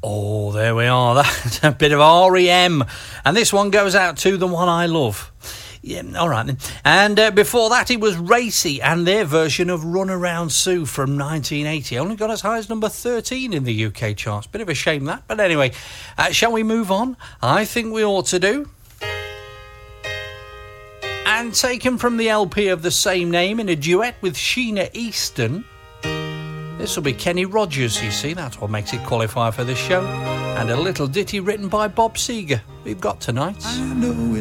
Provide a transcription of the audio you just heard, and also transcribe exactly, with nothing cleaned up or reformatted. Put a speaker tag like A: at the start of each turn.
A: Oh, there we are. That's a bit of R E M. And this one goes out to the one I love. Yeah, all right then. And uh, before that, it was Racy and their version of Run Around Sue from nineteen eighty. Only got as high as number thirteen in the U K charts. Bit of a shame that. But anyway, uh, shall we move on? I think we ought to do. And taken from the L P of the same name in a duet with Sheena Easton. This will be Kenny Rogers, you see. That's what makes it qualify for this show. And a little ditty written by Bob Seger we've got tonight.
B: I know